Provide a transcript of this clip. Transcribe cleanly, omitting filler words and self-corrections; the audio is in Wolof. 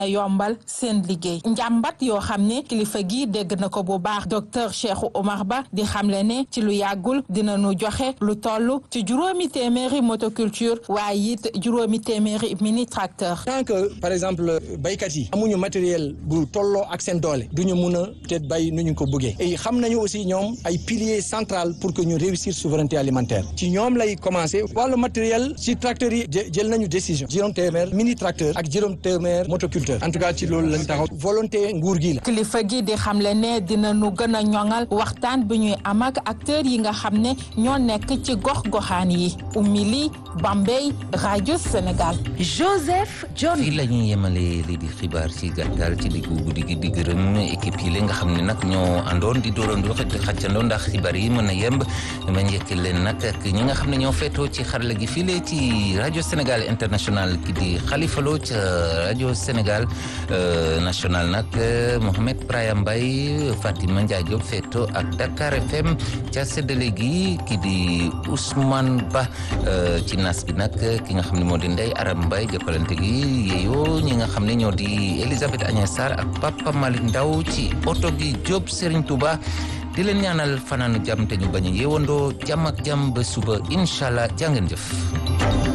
yombal seen liggéey njàmbat yoo xam ne kilifa gi dégg na ko bu baax docteur Cheikh Omar Ba di xamle ne ci lu yàggul dina nu joxe lu toll ci juróomi téeméeri motoculture waaye it juróomi téeméeri mini tracteur. tant que par exemple baykat yi amuñu matériel bu tolloo ak seen doole duñu mun a peut-être bay nu ñu ko bëggee et xam nañu aussi ñoom ay piliers central pour que ñu réussir souveraineté alimentaire ci ñoom lay commencer wàllu matériel ci tracteurs yi jël nañu décision juróom téeméer mini tracteur ak juróom téeméer motoculteur en tout cas ci loolu lañ taxaw volonté nguur gi la. kilifa gi di xamle ne dina nu gën a ñoŋal waxtaan bi ñuy am ak acteurs yi nga xam ne ñoo nekk ci gox-goxaan yi Oumy Bambey rajo Sénégal. Joseph John. fii la ñuy yemale lii di xibaar ci gàttal ci diggu guddi gi di gërëm équipe yi la nga xam ne nag ñoo àndoon di dóorandoo di xàccandoo ndax xibaar yi mën a yemb ma njëkk leen nag ak ñi nga xam ne ñoo feetoo ci xarala gi fii la ci rajo Sénégal international ki di Khalifa Lo ca rajo Sénégal national nag Mohamed Brahim Mbaye Fatima Ndiaye Diop feetoo ak Dakar FM ca séddale gi ki di Ousmane Ba ci nas bi nag ki nga xam ne moo di Ndeye Aram Mbaye jàppalante gi yeeyoo ñi nga xam ne ñoo di Elisabeth Agnès Sarr ak Papa Malick Ndaw ci oto gi Diop Serigne Touba di leen ñaanal fanaanu jàmm te ñu bañ a yeewandoo jàmm ak jàmm ba suba incha allah jàngeen jëf